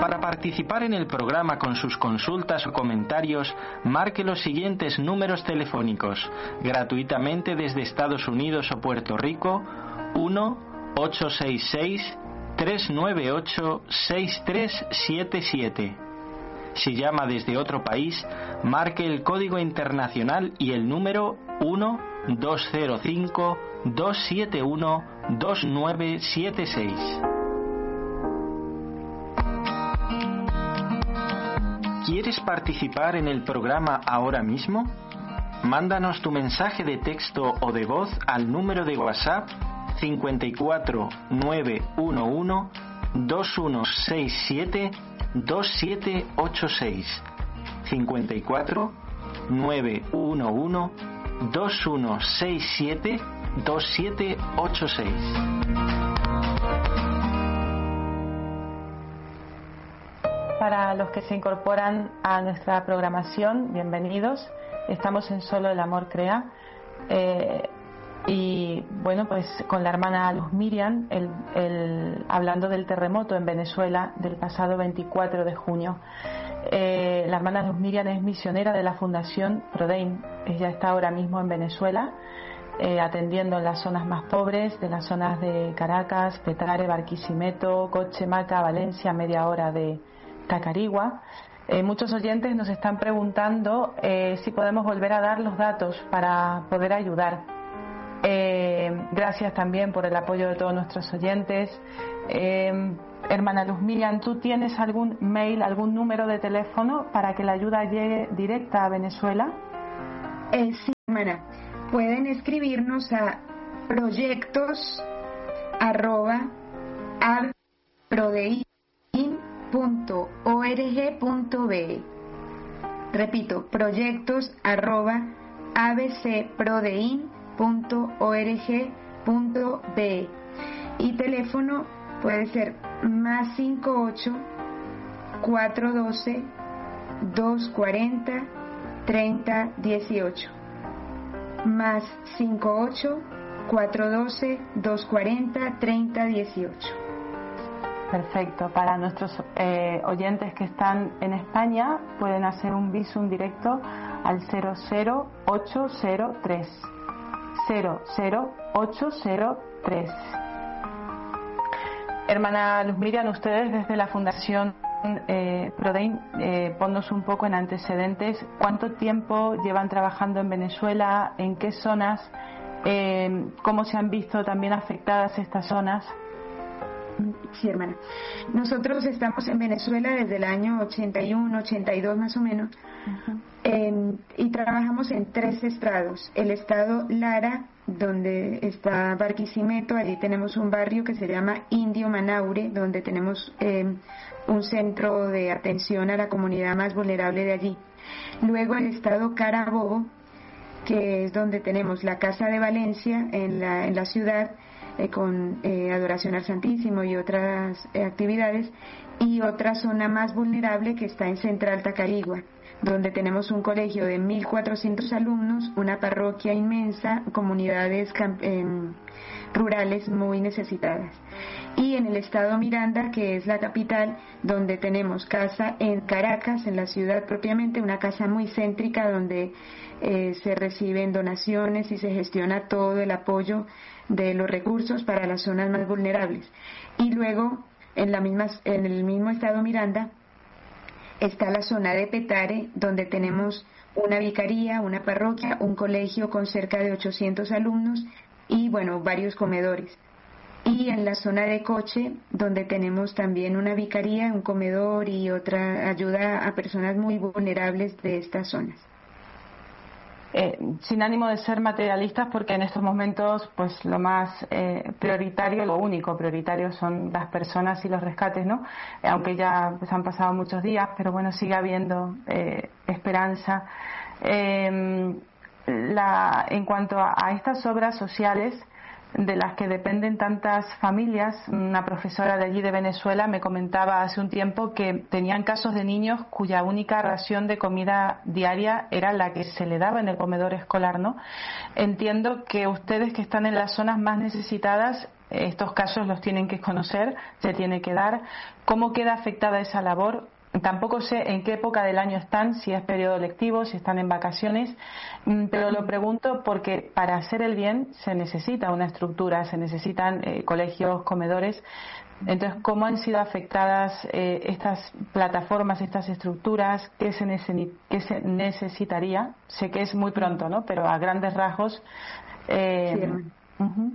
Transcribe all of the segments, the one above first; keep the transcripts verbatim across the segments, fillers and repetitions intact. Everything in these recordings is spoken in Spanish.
Para participar en el programa con sus consultas o comentarios, marque los siguientes números telefónicos, gratuitamente desde Estados Unidos o Puerto Rico: uno ocho seis seis, tres nueve ocho, seis tres siete siete. Si llama desde otro país, marque el código internacional y el número uno dos cero cinco, dos siete uno, dos nueve siete seis. ¿Quieres participar en el programa ahora mismo? Mándanos tu mensaje de texto o de voz al número de WhatsApp cinco cuatro nueve uno uno, dos uno seis siete, dos siete ocho seis. cinco cuatro nueve uno uno, dos uno seis siete, dos siete ocho seis. Para los que se incorporan a nuestra programación, bienvenidos. Estamos en Solo el Amor Crea. Eh, y bueno, pues con la hermana Luz Miriam, el, el, hablando del terremoto en Venezuela del pasado veinticuatro de junio. Eh, la hermana Luz Miriam es misionera de la Fundación Prodein. Ella está ahora mismo en Venezuela, eh, atendiendo en las zonas más pobres, de las zonas de Caracas, Petare, Barquisimeto, Coche, Maca, Valencia, media hora de Tacarigua. Eh, muchos oyentes nos están preguntando eh, si podemos volver a dar los datos para poder ayudar. Eh, gracias también por el apoyo de todos nuestros oyentes. Eh, hermana Luz Miriam, ¿tú tienes algún mail, algún número de teléfono para que la ayuda llegue directa a Venezuela? Eh, sí, hermana. Pueden escribirnos a proyectos arroba prodein punto org punto be. Repito, proyectos arroba abcprodein punto org punto be. Y teléfono puede ser más cinco ocho, cuatro doce, dos cuarenta, treinta dieciocho. Más cinco ocho, cuatro doce, dos cuarenta, treinta dieciocho. Perfecto. Para nuestros eh, oyentes que están en España, pueden hacer un visum directo al cero cero ocho cero tres. cero cero ocho cero tres. Hermana Luz Miriam, ustedes desde la Fundación eh, Prodein, eh, ponnos un poco en antecedentes. ¿Cuánto tiempo llevan trabajando en Venezuela? ¿En qué zonas? Eh, ¿Cómo se han visto también afectadas estas zonas? Sí, hermana. Nosotros estamos en Venezuela desde el año ochenta y uno, ochenta y dos más o menos. Uh-huh. eh, y trabajamos en tres estados. El estado Lara, donde está Barquisimeto, allí tenemos un barrio que se llama Indio Manaure, donde tenemos eh, un centro de atención a la comunidad más vulnerable de allí. Luego el estado Carabobo, que es donde tenemos la Casa de Valencia en la, en la ciudad, Eh, con eh, adoración al Santísimo y otras eh, actividades, y otra zona más vulnerable que está en Central Tacarigua, donde tenemos un colegio de mil cuatrocientos alumnos, una parroquia inmensa, comunidades eh, rurales muy necesitadas. Y en el estado Miranda, que es la capital, donde tenemos casa en Caracas, en la ciudad propiamente, una casa muy céntrica donde eh, se reciben donaciones y se gestiona todo el apoyo de los recursos para las zonas más vulnerables. Y luego en la misma en el mismo estado Miranda está la zona de Petare, donde tenemos una vicaría, una parroquia, un colegio con cerca de ochocientos alumnos y bueno, varios comedores. Y en la zona de Coche, donde tenemos también una vicaría, un comedor y otra ayuda a personas muy vulnerables de estas zonas. Eh, sin ánimo de ser materialistas, porque en estos momentos pues lo más eh, prioritario, lo único prioritario son las personas y los rescates, ¿no? Eh, aunque ya pues, han pasado muchos días, pero bueno, sigue habiendo eh, esperanza. Eh, la, en cuanto a, a estas obras sociales de las que dependen tantas familias, una profesora de allí de Venezuela me comentaba hace un tiempo que tenían casos de niños cuya única ración de comida diaria era la que se le daba en el comedor escolar, ¿no? Entiendo que ustedes que están en las zonas más necesitadas estos casos los tienen que conocer, se tiene que dar. ¿Cómo queda afectada esa labor? Tampoco sé en qué época del año están, si es periodo lectivo, si están en vacaciones, pero lo pregunto porque para hacer el bien se necesita una estructura, se necesitan eh, colegios, comedores. Entonces, ¿cómo han sido afectadas eh, estas plataformas, estas estructuras? ¿Qué se, necesi- qué se necesitaría? Sé que es muy pronto, ¿no? Pero a grandes rasgos. Eh, Sí, uh-huh.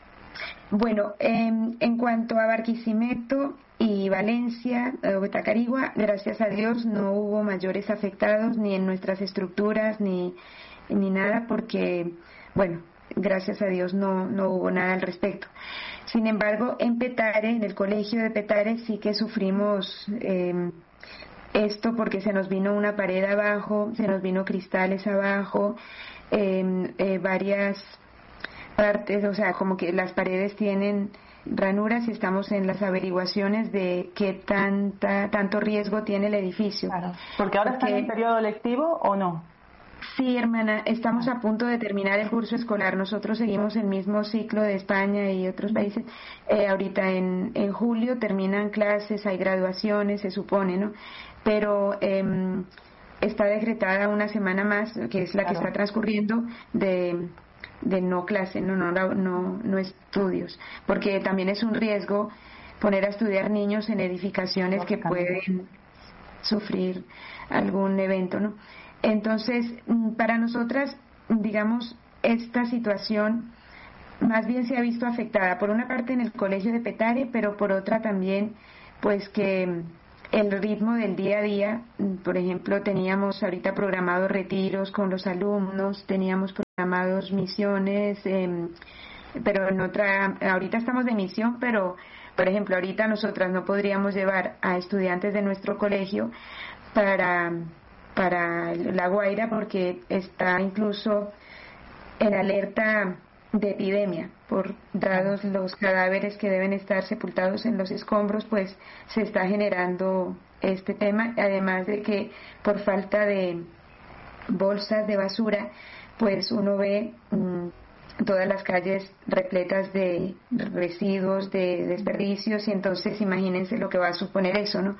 Bueno, eh, en cuanto a Barquisimeto y Valencia o Betacarigua, gracias a Dios no hubo mayores afectados ni en nuestras estructuras ni, ni nada, porque, bueno, gracias a Dios no, no hubo nada al respecto. Sin embargo, en Petare, en el colegio de Petare, sí que sufrimos eh, esto porque se nos vino una pared abajo, se nos vino cristales abajo, eh, eh, varias partes, o sea, como que las paredes tienen ranuras y estamos en las averiguaciones de qué tanta tanto riesgo tiene el edificio. Claro. Porque ahora Porque, están en periodo lectivo o no. Sí, hermana, estamos a punto de terminar el curso escolar. Nosotros seguimos el mismo ciclo de España y otros países. Eh, ahorita en, en julio terminan clases, hay graduaciones, se supone, ¿no? Pero eh, está decretada una semana más, que es la Claro. que está transcurriendo, de de no clase, no, no, no, no estudios, porque también es un riesgo poner a estudiar niños en edificaciones que pueden sufrir algún evento, ¿no? Entonces, para nosotras, digamos, esta situación más bien se ha visto afectada, por una parte en el colegio de Petare, pero por otra también, pues que el ritmo del día a día, por ejemplo, teníamos ahorita programados retiros con los alumnos, teníamos programados misiones, eh, pero en otra, ahorita estamos de misión, pero por ejemplo, ahorita nosotras no podríamos llevar a estudiantes de nuestro colegio para, para La Guaira porque está incluso en alerta de epidemia, por dados los cadáveres que deben estar sepultados en los escombros, pues se está generando este tema, además de que por falta de bolsas de basura, pues uno ve mmm, todas las calles repletas de residuos, de desperdicios, y entonces imagínense lo que va a suponer eso, ¿no?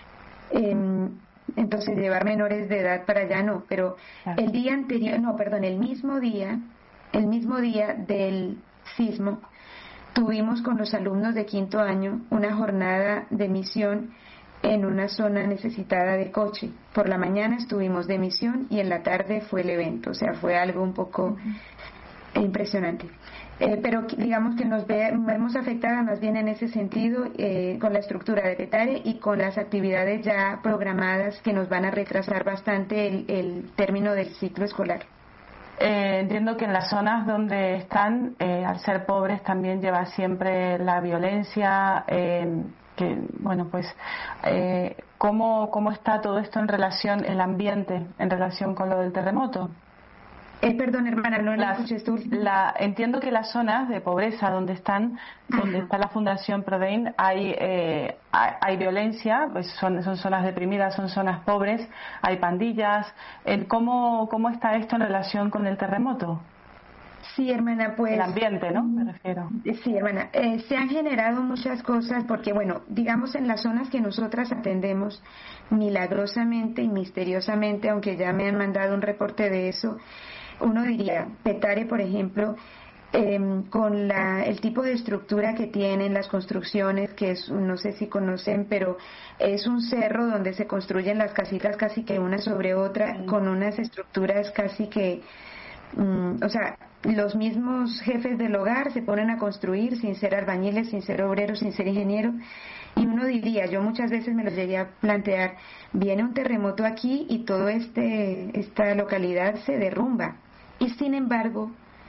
Eh, entonces llevar menores de edad para allá no, pero el día anterior, no, perdón, el mismo día El mismo día del sismo, tuvimos con los alumnos de quinto año una jornada de misión en una zona necesitada de coche. Por la mañana estuvimos de misión y en la tarde fue el evento, o sea, fue algo un poco impresionante. Eh, pero digamos que nos ve, vemos afectadas más bien en ese sentido eh, con la estructura de Petare y con las actividades ya programadas que nos van a retrasar bastante el, el término del ciclo escolar. Eh, entiendo que en las zonas donde están, eh, al ser pobres, también lleva siempre la violencia, eh, que, bueno, pues, eh, ¿cómo, ¿cómo está todo esto en relación, el ambiente, en relación con lo del terremoto? Eh, perdón, hermana, no Las, escuché esto. La, entiendo que las zonas de pobreza donde están, donde está la Fundación Prodein, hay, eh, hay, hay violencia, pues son, son zonas deprimidas, son zonas pobres, hay pandillas. El, ¿cómo, ¿Cómo está esto en relación con el terremoto? Sí, hermana, pues... El ambiente, ¿no? Me refiero. Sí, hermana. Eh, se han generado muchas cosas porque, bueno, digamos en las zonas que nosotras atendemos, milagrosamente y misteriosamente, aunque ya me han mandado un reporte de eso, uno diría, Petare, por ejemplo, eh, con la, el tipo de estructura que tienen, las construcciones, que es, no sé si conocen, pero es un cerro donde se construyen las casitas casi que una sobre otra, mm. con unas estructuras casi que, mm, o sea, los mismos jefes del hogar se ponen a construir sin ser albañiles, sin ser obreros, sin ser ingenieros, y uno diría, yo muchas veces me lo llegué a plantear, viene un terremoto aquí y todo este esta localidad se derrumba, y sin embargo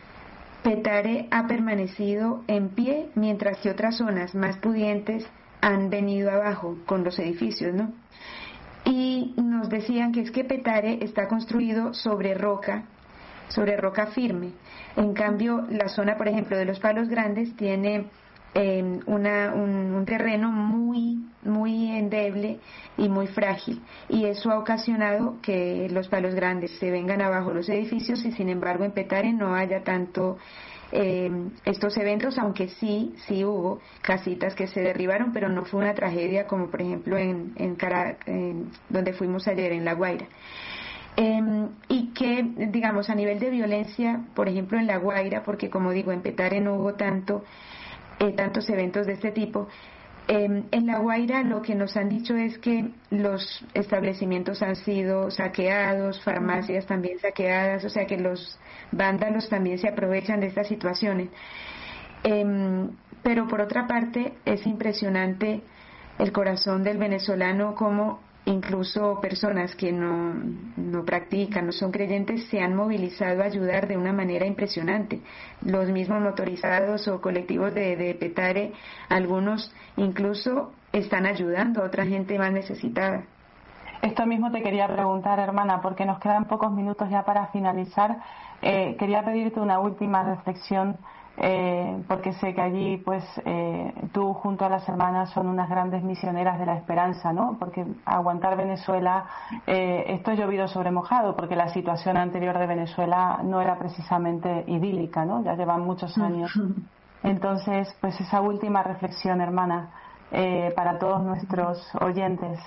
Petare ha permanecido en pie mientras que otras zonas más pudientes han venido abajo con los edificios, ¿no? Y nos decían que es que Petare está construido sobre roca, sobre roca firme. En cambio, la zona, por ejemplo, de los Palos Grandes tiene eh, una, un, un terreno muy, muy endeble y muy frágil. Y eso ha ocasionado que los Palos Grandes se vengan abajo los edificios y, sin embargo, en Petare no haya tanto eh, estos eventos, aunque sí, sí hubo casitas que se derribaron, pero no fue una tragedia como por ejemplo en, en, Cara, en donde fuimos ayer, en La Guaira. Eh, y que, digamos, a nivel de violencia, por ejemplo en La Guaira, porque como digo, en Petare no hubo tanto, eh, tantos eventos de este tipo, eh, en La Guaira lo que nos han dicho es que los establecimientos han sido saqueados, farmacias también saqueadas, o sea que los vándalos también se aprovechan de estas situaciones. Eh, pero por otra parte es impresionante el corazón del venezolano, como incluso personas que no, no practican, no son creyentes, se han movilizado a ayudar de una manera impresionante. Los mismos motorizados o colectivos de, de Petare, algunos incluso están ayudando a otra gente más necesitada. Esto mismo te quería preguntar, hermana, porque nos quedan pocos minutos ya para finalizar. Eh, quería pedirte una última reflexión, eh, porque sé que allí, pues, eh, tú junto a las hermanas son unas grandes misioneras de la esperanza, ¿no? Porque aguantar Venezuela, eh, esto es llovido sobre mojado, porque la situación anterior de Venezuela no era precisamente idílica, ¿no? Ya llevan muchos años. Entonces, pues esa última reflexión, hermana, eh, para todos nuestros oyentes.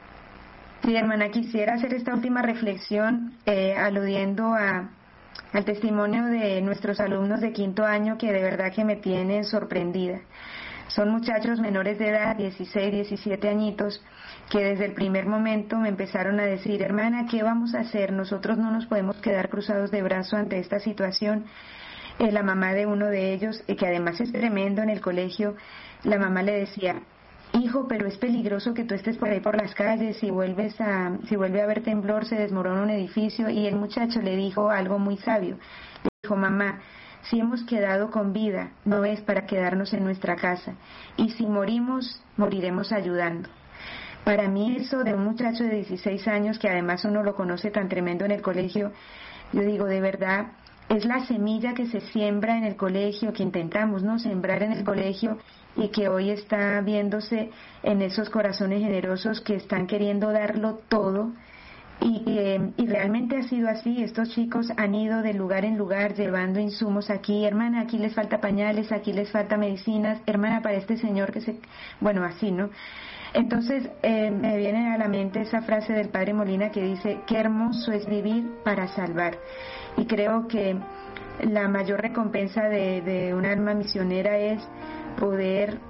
Sí, hermana, quisiera hacer esta última reflexión eh, aludiendo a al testimonio de nuestros alumnos de quinto año, que de verdad que me tienen sorprendida. Son muchachos menores de edad, dieciséis, diecisiete añitos, que desde el primer momento me empezaron a decir: hermana, ¿qué vamos a hacer? Nosotros no nos podemos quedar cruzados de brazo ante esta situación. Eh, la mamá de uno de ellos, eh, que además es tremendo en el colegio, la mamá le decía: hijo, pero es peligroso que tú estés por ahí por las calles, si vuelves a, si vuelve a haber temblor se desmorona un edificio. Y el muchacho le dijo algo muy sabio, le dijo: mamá, si hemos quedado con vida, no es para quedarnos en nuestra casa, y si morimos, moriremos ayudando. Para mí eso de un muchacho de dieciséis años, que además uno lo conoce tan tremendo en el colegio, yo digo, de verdad, es la semilla que se siembra en el colegio, que intentamos, ¿no?, sembrar en el colegio, y que hoy está viéndose en esos corazones generosos que están queriendo darlo todo. Y, eh, y realmente ha sido así. Estos chicos han ido de lugar en lugar llevando insumos aquí: hermana, aquí les falta pañales, aquí les falta medicinas, hermana, para este señor que se... bueno, así, ¿no? Entonces eh, me viene a la mente esa frase del padre Molina que dice: qué hermoso es vivir para salvar. Y creo que la mayor recompensa de, de un alma misionera es poder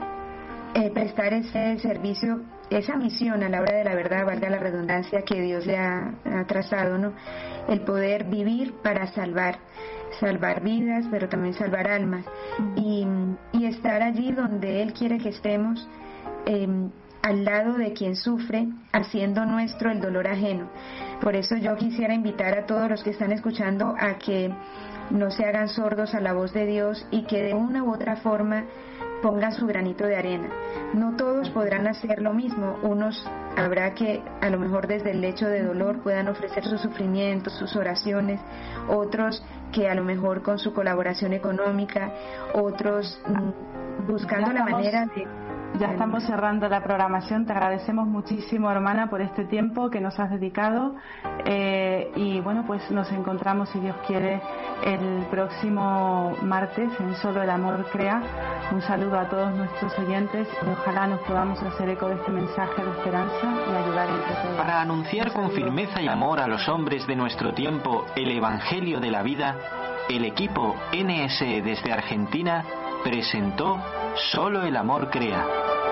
eh, prestar ese servicio, esa misión a la hora de la verdad, valga la redundancia, que Dios le ha, ha trazado, ¿no? El poder vivir para salvar, salvar vidas, pero también salvar almas, y, y estar allí donde Él quiere que estemos, eh, al lado de quien sufre, haciendo nuestro el dolor ajeno. Por eso yo quisiera invitar a todos los que están escuchando a que no se hagan sordos a la voz de Dios, y que de una u otra forma pongan su granito de arena. No todos podrán hacer lo mismo. Unos habrá que a lo mejor desde el lecho de dolor puedan ofrecer sus sufrimientos, sus oraciones, otros que a lo mejor con su colaboración económica, otros mmm, buscando la manera de... Ya estamos cerrando la programación. Te agradecemos muchísimo, hermana, por este tiempo que nos has dedicado, eh, y bueno, pues nos encontramos, si Dios quiere, el próximo martes en Solo el Amor Crea. Un saludo a todos nuestros oyentes y ojalá nos podamos hacer eco de este mensaje de esperanza y ayudar entre todos. Para anunciar con firmeza y amor a los hombres de nuestro tiempo el Evangelio de la vida, el equipo N S E desde Argentina presentó Solo el Amor Crea.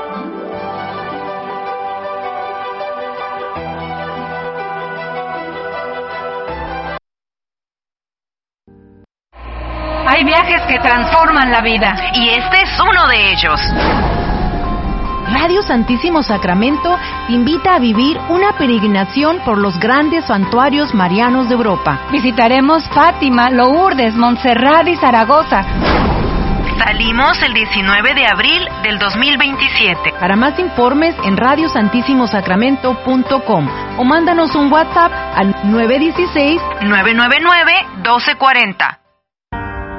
Hay viajes que transforman la vida, y este es uno de ellos. Radio Santísimo Sacramento te invita a vivir una peregrinación por los grandes santuarios marianos de Europa. Visitaremos Fátima, Lourdes, Montserrat y Zaragoza. Salimos el diecinueve de abril del dos mil veintisiete. Para más informes en radio santísimo sacramento punto com o mándanos un WhatsApp al nueve uno seis, nueve nueve nueve, uno dos cuatro cero.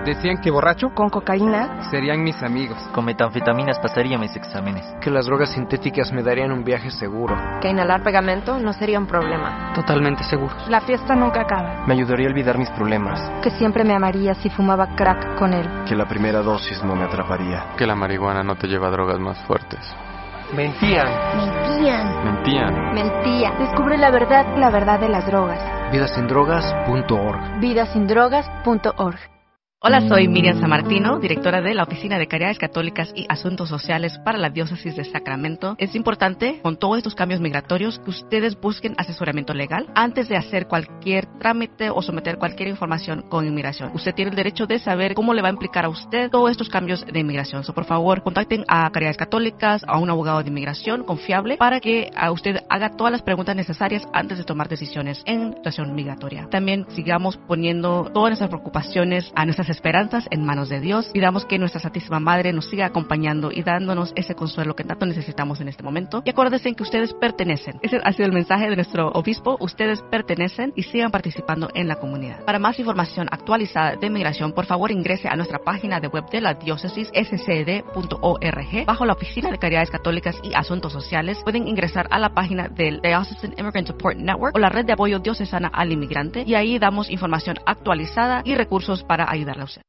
Decían que borracho, con cocaína, serían mis amigos. Con metanfetaminas pasaría mis exámenes. Que las drogas sintéticas me darían un viaje seguro. Que inhalar pegamento no sería un problema. Totalmente seguros. La fiesta nunca acaba. Me ayudaría a olvidar mis problemas. Que siempre me amaría si fumaba crack con él. Que la primera dosis no me atraparía. Que la marihuana no te lleva a drogas más fuertes. Mentían. Mentían. Mentían. Mentía. Descubre la verdad, la verdad de las drogas. Vidasindrogas punto org. Vidasindrogas punto org. Hola, soy Miriam Sammartino, directora de la Oficina de Caridades Católicas y Asuntos Sociales para la Diócesis de Sacramento. Es importante, con todos estos cambios migratorios, que ustedes busquen asesoramiento legal antes de hacer cualquier trámite o someter cualquier información con inmigración. Usted tiene el derecho de saber cómo le va a implicar a usted todos estos cambios de inmigración. So, por favor, contacten a Caridades Católicas, a un abogado de inmigración confiable, para que a usted haga todas las preguntas necesarias antes de tomar decisiones en situación migratoria. También sigamos poniendo todas nuestras preocupaciones, a nuestras esperanzas en manos de Dios. Pidamos que nuestra Santísima Madre nos siga acompañando y dándonos ese consuelo que tanto necesitamos en este momento. Y acuérdense que ustedes pertenecen. Ese ha sido el mensaje de nuestro obispo. Ustedes pertenecen y sigan participando en la comunidad. Para más información actualizada de migración, por favor ingrese a nuestra página de web de la diócesis, s c d punto org. Bajo la Oficina de Caridades Católicas y Asuntos Sociales, pueden ingresar a la página del Diocesan Immigrant Support Network o la Red de Apoyo Diocesana al Inmigrante, y ahí damos información actualizada y recursos para ayudarle a usted.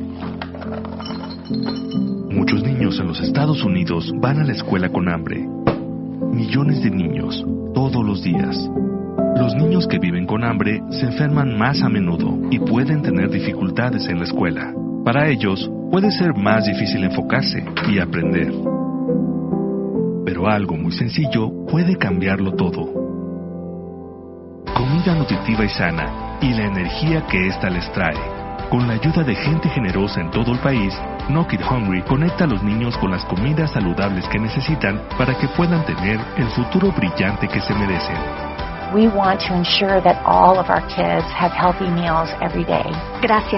Muchos niños en los Estados Unidos van a la escuela con hambre. Millones de niños, todos los días. Los niños que viven con hambre se enferman más a menudo y pueden tener dificultades en la escuela. Para ellos, puede ser más difícil enfocarse y aprender. Pero algo muy sencillo puede cambiarlo todo. Comida nutritiva y sana y la energía que ésta les trae. Con la ayuda de gente generosa en todo el país, No Kid Hungry conecta a los niños con las comidas saludables que necesitan para que puedan tener el futuro brillante que se merecen. We want to ensure that all of our kids have healthy meals every day. Gracias.